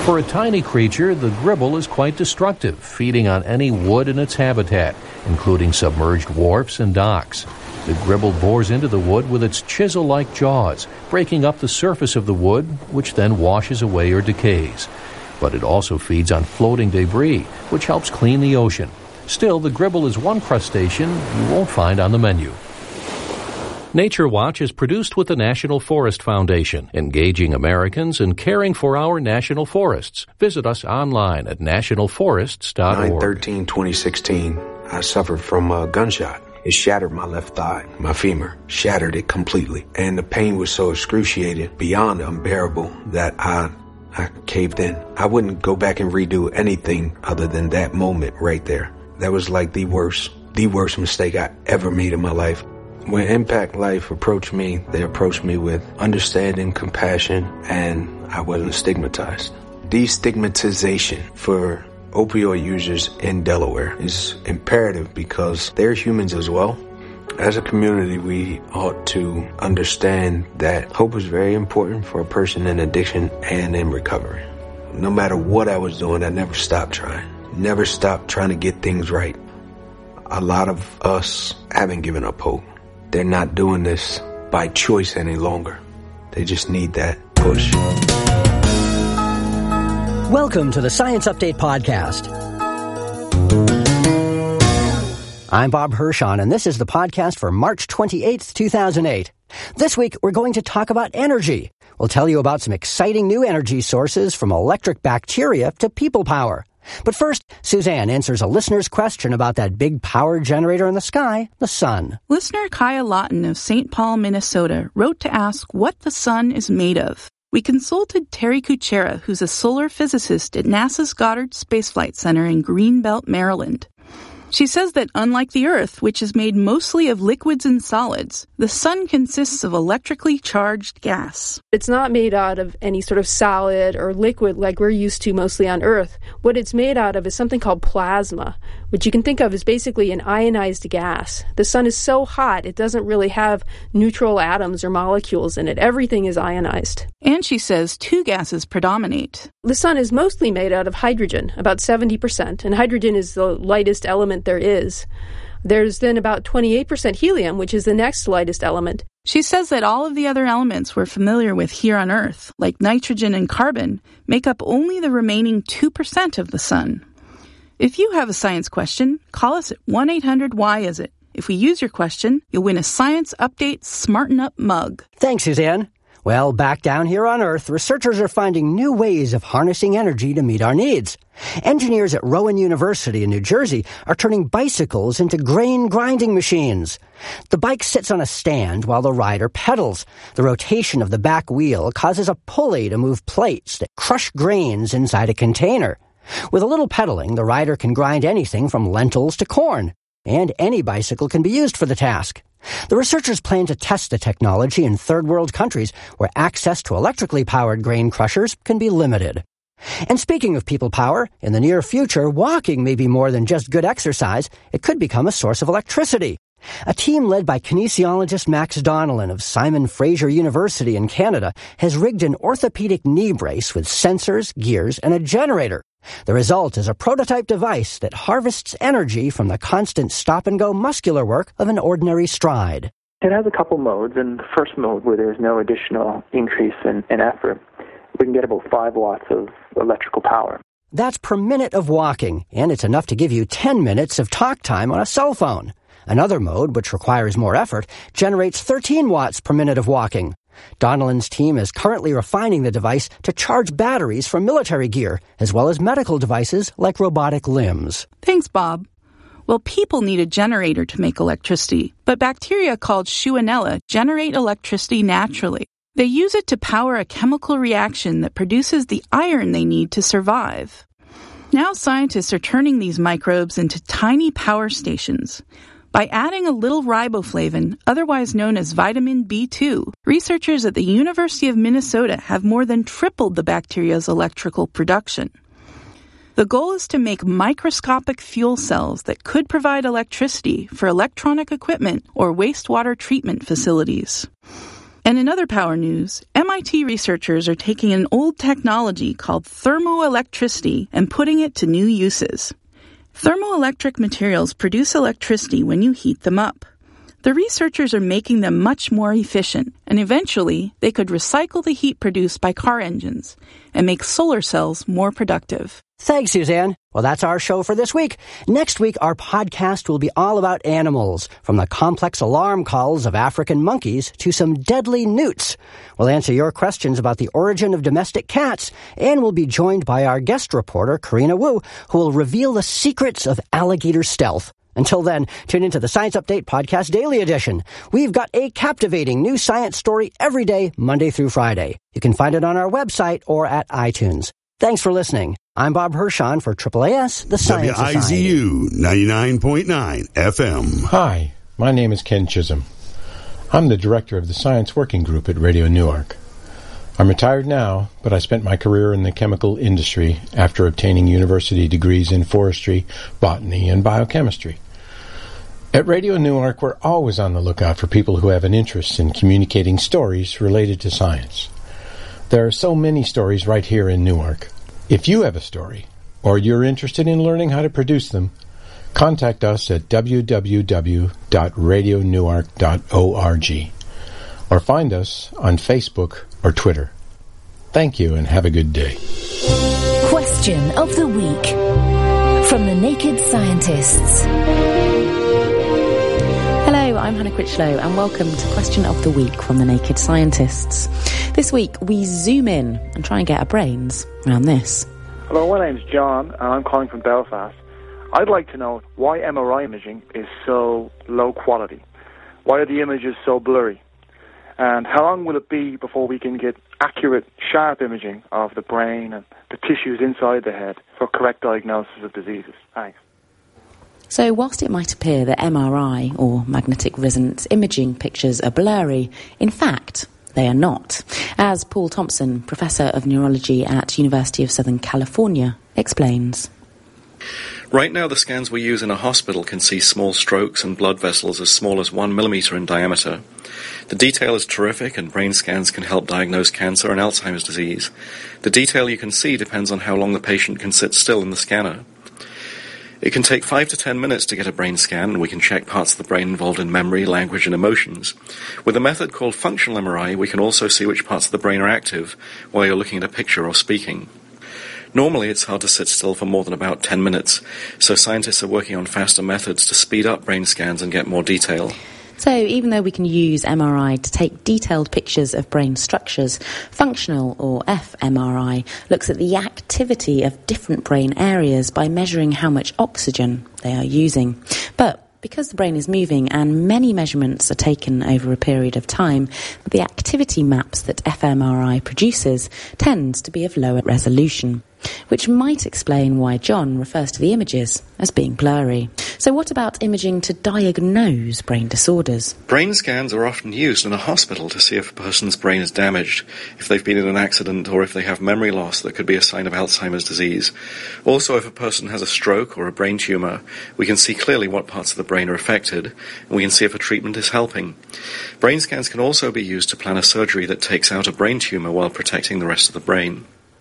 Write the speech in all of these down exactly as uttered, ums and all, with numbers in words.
For a tiny creature, the gribble is quite destructive, feeding on any wood in its habitat, including submerged wharfs and docks. The gribble bores into the wood with its chisel-like jaws, breaking up the surface of the wood, which then washes away or decays. But it also feeds on floating debris, which helps clean the ocean. Still, the gribble is one crustacean you won't find on the menu. Nature Watch is produced with the National Forest Foundation, engaging Americans in caring for our national forests. Visit us online at national forests dot org. nine thirteen twenty sixteen, I suffered from a gunshot. It shattered my left thigh, my femur, shattered it completely. And the pain was so excruciating, beyond unbearable, that I, I caved in. I wouldn't go back and redo anything other than that moment right there. That was like the worst, the worst mistake I ever made in my life. When Impact Life approached me, they approached me with understanding, compassion, and I wasn't stigmatized. Destigmatization for opioid users in Delaware is imperative because they're humans as well. As a community, we ought to understand that hope is very important for a person in addiction and in recovery. No matter what I was doing, I never stopped trying. Never stopped trying to get things right. A lot of us haven't given up hope. They're not doing this by choice any longer. They just need that push. Welcome to the Science Update Podcast. I'm Bob Hirschon, and this is the podcast for March twenty-eighth, two thousand eight. This week, we're going to talk about energy. We'll tell you about some exciting new energy sources from electric bacteria to people power. But first, Suzanne answers a listener's question about that big power generator in the sky, the sun. Listener Kaya Lawton of Saint Paul, Minnesota, wrote to ask what the sun is made of. We consulted Terry Kuchera, who's a solar physicist at NASA's Goddard Space Flight Center in Greenbelt, Maryland. She says that unlike the Earth, which is made mostly of liquids and solids, the sun consists of electrically charged gas. It's not made out of any sort of solid or liquid like we're used to mostly on Earth. What it's made out of is something called plasma, which you can think of as basically an ionized gas. The sun is so hot, it doesn't really have neutral atoms or molecules in it. Everything is ionized. And she says two gases predominate. The sun is mostly made out of hydrogen, about seventy percent, and hydrogen is the lightest element there is. There's then about twenty-eight percent helium, which is the next lightest element. She says that all of the other elements we're familiar with here on Earth, like nitrogen and carbon, make up only the remaining two percent of the sun. If you have a science question, call us at one eight hundred why is it. If we use your question, you'll win a Science Update Smarten Up mug. Thanks, Suzanne. Well, back down here on Earth, researchers are finding new ways of harnessing energy to meet our needs. Engineers at Rowan University in New Jersey are turning bicycles into grain grinding machines. The bike sits on a stand while the rider pedals. The rotation of the back wheel causes a pulley to move plates that crush grains inside a container. With a little pedaling, the rider can grind anything from lentils to corn, and any bicycle can be used for the task. The researchers plan to test the technology in third-world countries where access to electrically powered grain crushers can be limited. And speaking of people power, in the near future, walking may be more than just good exercise. It could become a source of electricity. A team led by kinesiologist Max Donnellan of Simon Fraser University in Canada has rigged an orthopedic knee brace with sensors, gears, and a generator. The result is a prototype device that harvests energy from the constant stop-and-go muscular work of an ordinary stride. It has a couple modes. In the first mode, where there's no additional increase in, in effort, we can get about five watts of electrical power. That's per minute of walking, and it's enough to give you ten minutes of talk time on a cell phone. Another mode, which requires more effort, generates thirteen watts per minute of walking. Donnellan's team is currently refining the device to charge batteries from military gear, as well as medical devices like robotic limbs. Thanks, Bob. Well, people need a generator to make electricity, but bacteria called Shewanella generate electricity naturally. They use it to power a chemical reaction that produces the iron they need to survive. Now scientists are turning these microbes into tiny power stations. By adding a little riboflavin, otherwise known as vitamin B two, researchers at the University of Minnesota have more than tripled the bacteria's electrical production. The goal is to make microscopic fuel cells that could provide electricity for electronic equipment or wastewater treatment facilities. And in other power news, M I T researchers are taking an old technology called thermoelectricity and putting it to new uses. Thermoelectric materials produce electricity when you heat them up. The researchers are making them much more efficient, and eventually they could recycle the heat produced by car engines and make solar cells more productive. Thanks, Suzanne. Well, that's our show for this week. Next week, our podcast will be all about animals, from the complex alarm calls of African monkeys to some deadly newts. We'll answer your questions about the origin of domestic cats, and we'll be joined by our guest reporter, Karina Wu, who will reveal the secrets of alligator stealth. Until then, tune into the Science Update Podcast Daily Edition. We've got a captivating new science story every day, Monday through Friday. You can find it on our website or at iTunes. Thanks for listening. I'm Bob Hirschon for Triple A S, the Science Society. W I Z U ninety-nine point nine F M. Hi, my name is Ken Chisholm. I'm the director of the Science Working Group at Radio Newark. I'm retired now, but I spent my career in the chemical industry after obtaining university degrees in forestry, botany, and biochemistry. At Radio Newark, we're always on the lookout for people who have an interest in communicating stories related to science. There are so many stories right here in Newark. If you have a story, or you're interested in learning how to produce them, contact us at w w w dot radio newark dot org or find us on Facebook or Twitter. Thank you and have a good day. Question of the Week from the Naked Scientists. Hello, I'm Hannah Critchlow and welcome to Question of the Week from the Naked Scientists. This week we zoom in and try and get our brains around this. Hello, my name's John and I'm calling from Belfast. I'd like to know why M R I imaging is so low quality. Why are the images so blurry? And how long will it be before we can get accurate, sharp imaging of the brain and the tissues inside the head for correct diagnosis of diseases? Thanks. So whilst it might appear that M R I, or magnetic resonance imaging pictures, are blurry, in fact, they are not, as Paul Thompson, Professor of Neurology at University of Southern California, explains. Right now, the scans we use in a hospital can see small strokes and blood vessels as small as one millimetre in diameter. The detail is terrific, and brain scans can help diagnose cancer and Alzheimer's disease. The detail you can see depends on how long the patient can sit still in the scanner. It can take five to ten minutes to get a brain scan, and we can check parts of the brain involved in memory, language, and emotions. With a method called functional M R I, we can also see which parts of the brain are active while you're looking at a picture or speaking. Normally, it's hard to sit still for more than about ten minutes, so scientists are working on faster methods to speed up brain scans and get more detail. So even though we can use M R I to take detailed pictures of brain structures, functional, or F M R I, looks at the activity of different brain areas by measuring how much oxygen they are using. But because the brain is moving and many measurements are taken over a period of time, the activity maps that F M R I produces tends to be of lower resolution, which might explain why John refers to the images as being blurry. So what about imaging to diagnose brain disorders? Brain scans are often used in a hospital to see if a person's brain is damaged, if they've been in an accident, or if they have memory loss that could be a sign of Alzheimer's disease. Also, if a person has a stroke or a brain tumour, we can see clearly what parts of the brain are affected, and we can see if a treatment is helping. Brain scans can also be used to plan a surgery that takes out a brain tumour while protecting the rest of the brain.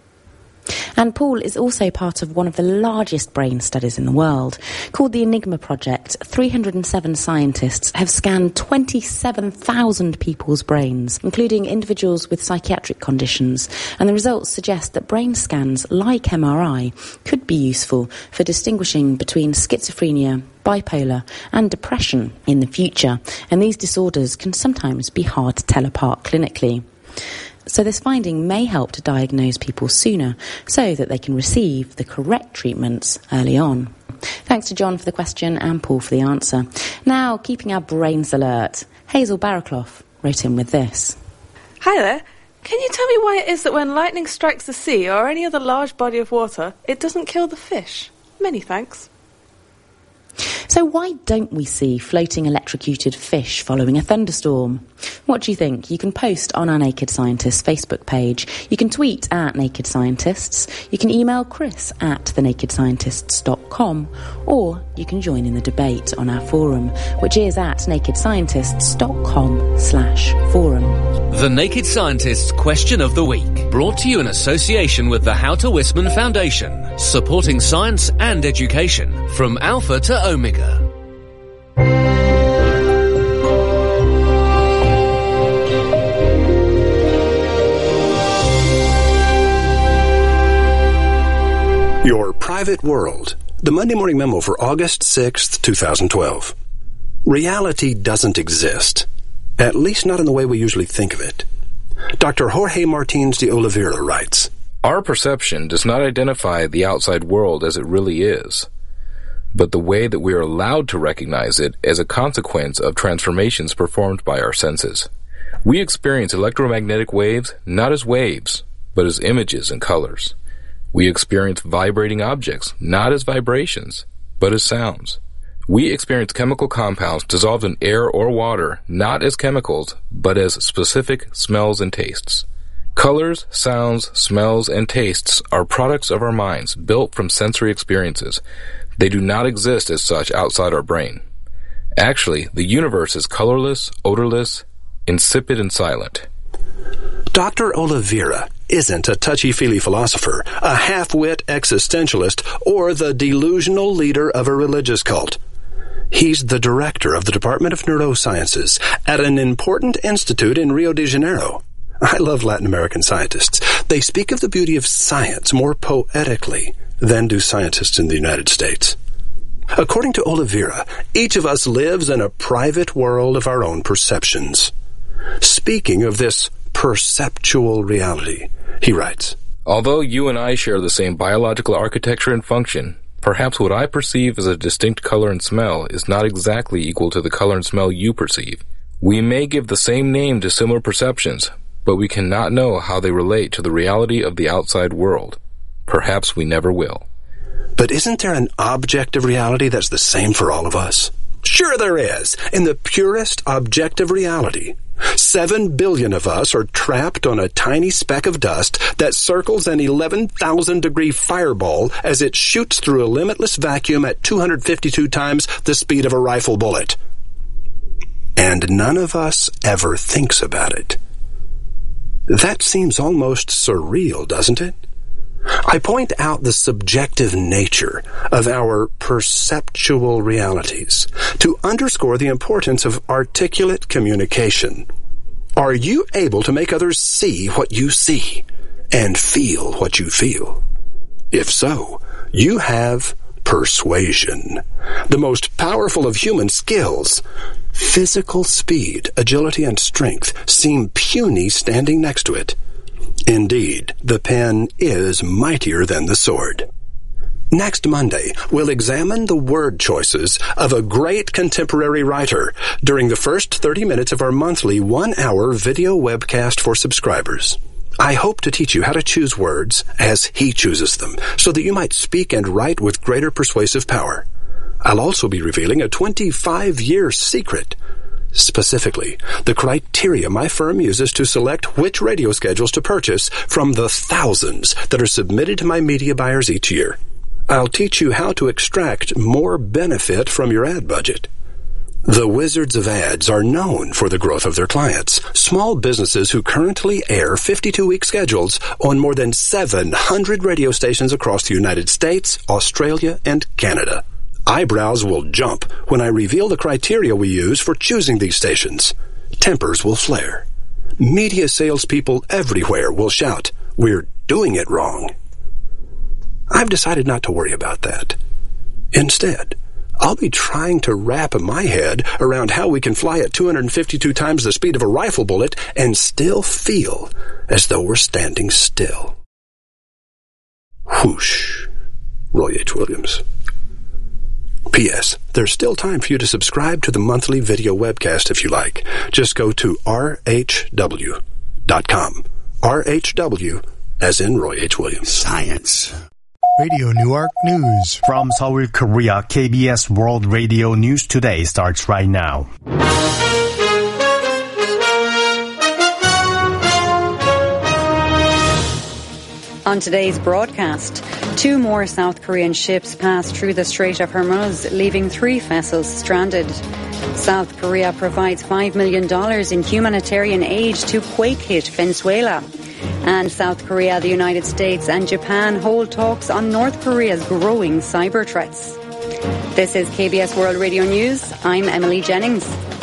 And Paul is also part of one of the largest brain studies in the world. Called the Enigma Project, three hundred seven scientists have scanned twenty-seven thousand people's brains, including individuals with psychiatric conditions, and the results suggest that brain scans, like M R I, could be useful for distinguishing between schizophrenia, bipolar and depression in the future, and these disorders can sometimes be hard to tell apart clinically. So this finding may help to diagnose people sooner so that they can receive the correct treatments early on. Thanks to John for the question and Paul for the answer. Now, keeping our brains alert, Hazel Barraclough wrote in with this. Hi there. Can you tell me why it is that when lightning strikes the sea or any other large body of water, it doesn't kill the fish? Many thanks. So So why don't we see floating electrocuted fish following a thunderstorm? What do you think? You can post on our Naked Scientists Facebook page. You can tweet at Naked Scientists. You can email Chris at the naked scientists dot com. Or you can join in the debate on our forum, which is at naked scientists dot com slash forum. The Naked Scientists Question of the Week, brought to you in association with the Houter Wisman Foundation, supporting science and education from Alpha to Omega. Your Private World. The Monday Morning Memo for August sixth, twenty twelve. Reality doesn't exist. At least not in the way we usually think of it. Doctor Jorge Martins de Oliveira writes, Our perception does not identify the outside world as it really is, but the way that we are allowed to recognize it as a consequence of transformations performed by our senses. We experience electromagnetic waves not as waves, but as images and colors. We experience vibrating objects not as vibrations, but as sounds. We experience chemical compounds dissolved in air or water not as chemicals, but as specific smells and tastes. Colors, sounds, smells, and tastes are products of our minds built from sensory experiences. They do not exist as such outside our brain. Actually, the universe is colorless, odorless, insipid, and silent. Doctor Oliveira isn't a touchy-feely philosopher, a half-wit existentialist, or the delusional leader of a religious cult. He's the director of the Department of Neurosciences at an important institute in Rio de Janeiro. I love Latin American scientists. They speak of the beauty of science more poetically than do scientists in the United States. According to Oliveira, each of us lives in a private world of our own perceptions. Speaking of this perceptual reality, he writes, Although you and I share the same biological architecture and function, perhaps what I perceive as a distinct color and smell is not exactly equal to the color and smell you perceive. We may give the same name to similar perceptions, but we cannot know how they relate to the reality of the outside world. Perhaps we never will. But isn't there an objective reality that's the same for all of us? Sure there is. In the purest objective reality, seven billion of us are trapped on a tiny speck of dust that circles an eleven thousand degree fireball as it shoots through a limitless vacuum at two hundred fifty-two times the speed of a rifle bullet. And none of us ever thinks about it. That seems almost surreal, doesn't it? I point out the subjective nature of our perceptual realities to underscore the importance of articulate communication. Are you able to make others see what you see and feel what you feel? If so, you have persuasion, the most powerful of human skills. Physical speed, agility, and strength seem puny standing next to it. Indeed, the pen is mightier than the sword. Next Monday, we'll examine the word choices of a great contemporary writer during the first thirty minutes of our monthly one-hour video webcast for subscribers. I hope to teach you how to choose words as he chooses them, so that you might speak and write with greater persuasive power. I'll also be revealing a twenty-five year secret. Specifically, the criteria my firm uses to select which radio schedules to purchase from the thousands that are submitted to my media buyers each year. I'll teach you how to extract more benefit from your ad budget. The wizards of ads are known for the growth of their clients, small businesses who currently air fifty-two week schedules on more than seven hundred radio stations across the United States, Australia, and Canada. Eyebrows will jump when I reveal the criteria we use for choosing these stations. Tempers will flare. Media salespeople everywhere will shout, "We're doing it wrong." I've decided not to worry about that. Instead, I'll be trying to wrap my head around how we can fly at two hundred fifty-two times the speed of a rifle bullet and still feel as though we're standing still. Whoosh. Roy H. Williams. P S. There's still time for you to subscribe to the monthly video webcast if you like. Just go to R H W dot com. R H W as in Roy H. Williams. Science. Radio Newark News. From Seoul, Korea, K B S World Radio News Today starts right now. On today's broadcast, two more South Korean ships passed through the Strait of Hormuz, leaving three vessels stranded. South Korea provides five million dollars in humanitarian aid to quake-hit Venezuela. And South Korea, the United States and Japan hold talks on North Korea's growing cyber threats. This is K B S World Radio News. I'm Emily Jennings.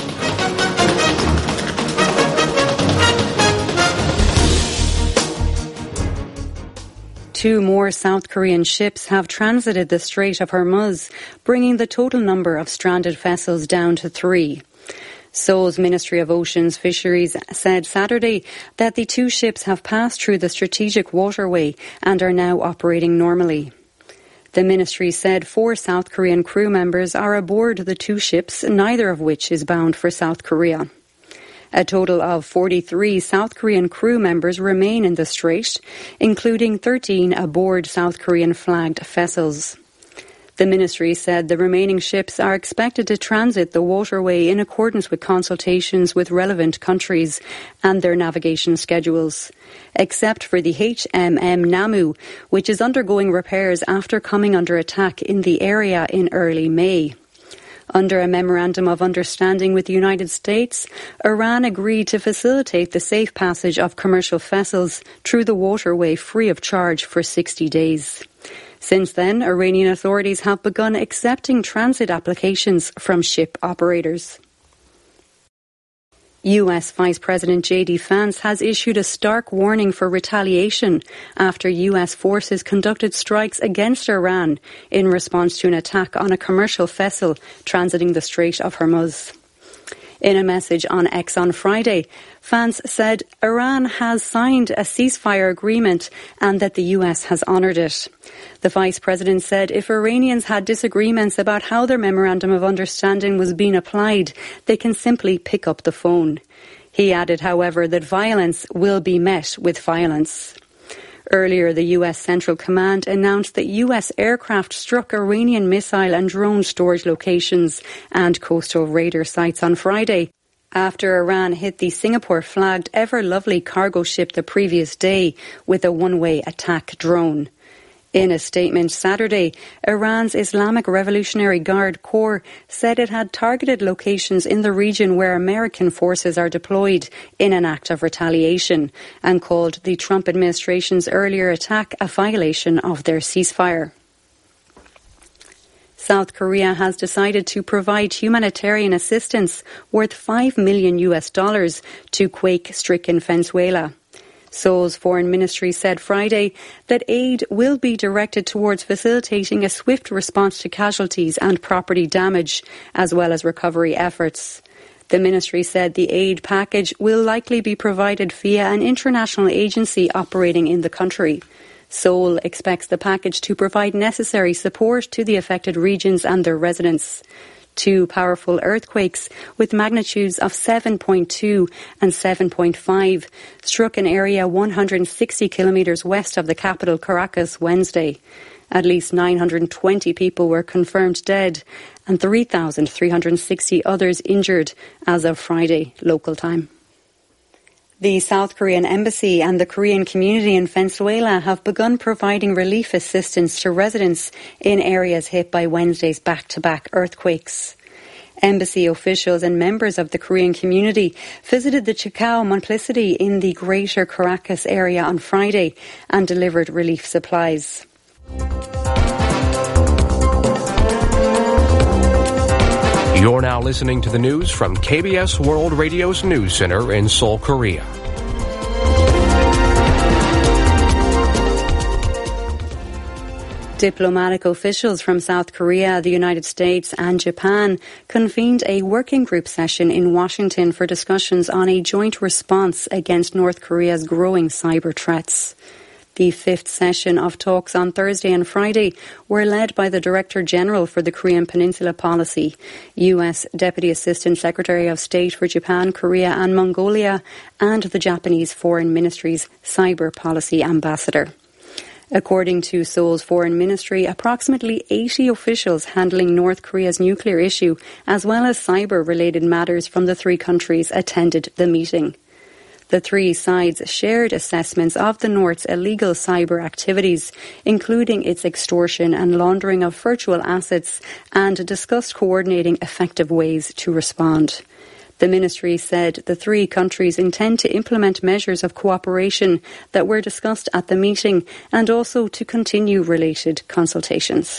Two more South Korean ships have transited the Strait of Hormuz, bringing the total number of stranded vessels down to three. Seoul's Ministry of Oceans Fisheries said Saturday that the two ships have passed through the strategic waterway and are now operating normally. The ministry said four South Korean crew members are aboard the two ships, neither of which is bound for South Korea. A total of forty-three South Korean crew members remain in the strait, including thirteen aboard South Korean flagged vessels. The ministry said the remaining ships are expected to transit the waterway in accordance with consultations with relevant countries and their navigation schedules, except for the H M M Namu, which is undergoing repairs after coming under attack in the area in early May. Under a memorandum of understanding with the United States, Iran agreed to facilitate the safe passage of commercial vessels through the waterway free of charge for sixty days. Since then, Iranian authorities have begun accepting transit applications from ship operators. U S Vice President J D Vance has issued a stark warning for retaliation after U S forces conducted strikes against Iran in response to an attack on a commercial vessel transiting the Strait of Hormuz. In a message on X on Friday, Vance said Iran has signed a ceasefire agreement and that the U S has honoured it. The Vice President said if Iranians had disagreements about how their Memorandum of Understanding was being applied, they can simply pick up the phone. He added, however, that violence will be met with violence. Earlier, the U S Central Command announced that U S aircraft struck Iranian missile and drone storage locations and coastal radar sites on Friday, after Iran hit the Singapore-flagged Ever Lovely cargo ship the previous day with a one-way attack drone. In a statement Saturday, Iran's Islamic Revolutionary Guard Corps said it had targeted locations in the region where American forces are deployed in an act of retaliation and called the Trump administration's earlier attack a violation of their ceasefire. South Korea has decided to provide humanitarian assistance worth five million U S dollars to quake-stricken Venezuela. Seoul's foreign ministry said Friday that aid will be directed towards facilitating a swift response to casualties and property damage, as well as recovery efforts. The ministry said the aid package will likely be provided via an international agency operating in the country. Seoul expects the package to provide necessary support to the affected regions and their residents. Two powerful earthquakes with magnitudes of seven point two and seven point five struck an area one hundred sixty kilometres west of the capital Caracas Wednesday. At least nine hundred twenty people were confirmed dead and three thousand three hundred sixty others injured as of Friday local time. The South Korean embassy and the Korean community in Venezuela have begun providing relief assistance to residents in areas hit by Wednesday's back-to-back earthquakes. Embassy officials and members of the Korean community visited the Chacao Multiplicity in the greater Caracas area on Friday and delivered relief supplies. You're now listening to the news from K B S World Radio's News Center in Seoul, Korea. Diplomatic officials from South Korea, the United States and Japan convened a working group session in Washington for discussions on a joint response against North Korea's growing cyber threats. The fifth session of talks on Thursday and Friday were led by the Director General for the Korean Peninsula Policy, U S Deputy Assistant Secretary of State for Japan, Korea and Mongolia, and the Japanese Foreign Ministry's Cyber Policy Ambassador. According to Seoul's foreign ministry, approximately eighty officials handling North Korea's nuclear issue, as well as cyber-related matters from the three countries, attended the meeting. The three sides shared assessments of the North's illegal cyber activities, including its extortion and laundering of virtual assets, and discussed coordinating effective ways to respond. The ministry said the three countries intend to implement measures of cooperation that were discussed at the meeting and also to continue related consultations.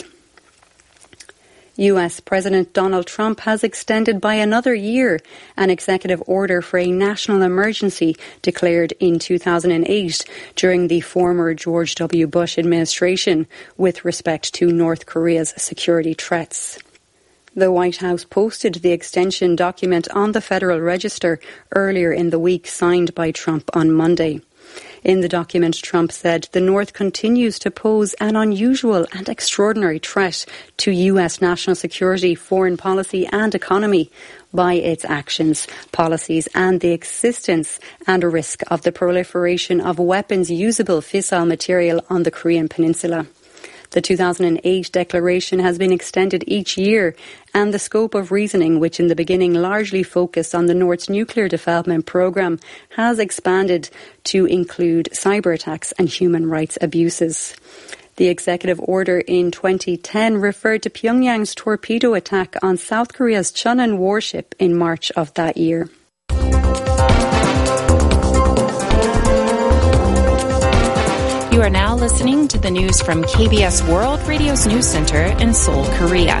U S President Donald Trump has extended by another year an executive order for a national emergency declared in two thousand eight during the former George W. Bush administration with respect to North Korea's security threats. The White House posted the extension document on the Federal Register earlier in the week, signed by Trump on Monday. In the document, Trump said the North continues to pose an unusual and extraordinary threat to U S national security, foreign policy and economy by its actions, policies and the existence and risk of the proliferation of weapons-usable fissile material on the Korean Peninsula. The two thousand eight declaration has been extended each year, and the scope of reasoning, which in the beginning largely focused on the North's nuclear development programme, has expanded to include cyber attacks and human rights abuses. The executive order in twenty ten referred to Pyongyang's torpedo attack on South Korea's Cheonan warship in March of that year. You are now listening to the news from K B S World Radio's News Center in Seoul, Korea.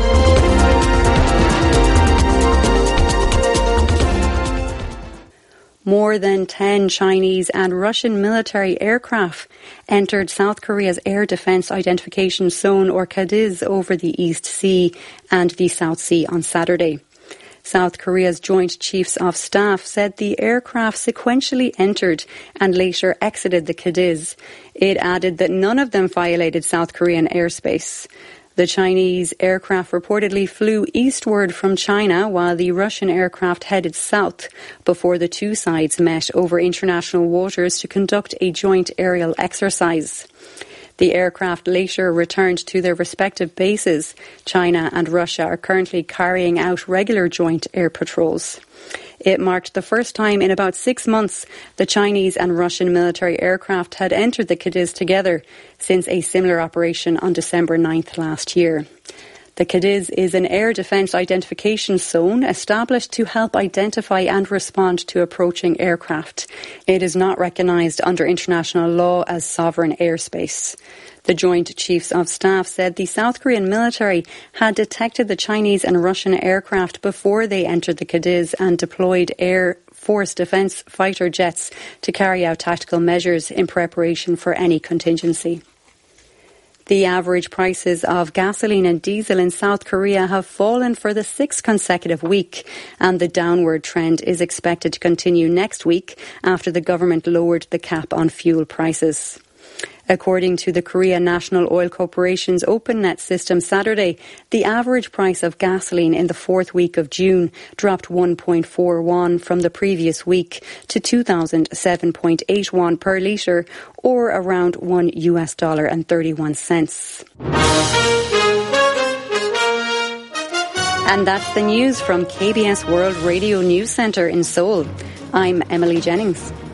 More than ten Chinese and Russian military aircraft entered South Korea's Air Defense Identification Zone, or CADIZ, over the East Sea and the South Sea on Saturday. South Korea's Joint Chiefs of Staff said the aircraft sequentially entered and later exited the CADIZ. It added that none of them violated South Korean airspace. The Chinese aircraft reportedly flew eastward from China, while the Russian aircraft headed south before the two sides met over international waters to conduct a joint aerial exercise. The aircraft later returned to their respective bases. China and Russia are currently carrying out regular joint air patrols. It marked the first time in about six months the Chinese and Russian military aircraft had entered the CADIZ together since a similar operation on December ninth last year. The CADIZ is an air defence identification zone established to help identify and respond to approaching aircraft. It is not recognised under international law as sovereign airspace. The Joint Chiefs of Staff said the South Korean military had detected the Chinese and Russian aircraft before they entered the CADIZ and deployed Air Force Defence fighter jets to carry out tactical measures in preparation for any contingency. The average prices of gasoline and diesel in South Korea have fallen for the sixth consecutive week, and the downward trend is expected to continue next week after the government lowered the cap on fuel prices. According to the Korea National Oil Corporation's OpenNet system Saturday, the average price of gasoline in the fourth week of June dropped one point four won from the previous week to two thousand seven point eight won per litre, or around one U S dollar and thirty-one cents. And that's the news from K B S World Radio News Centre in Seoul. I'm Emily Jennings.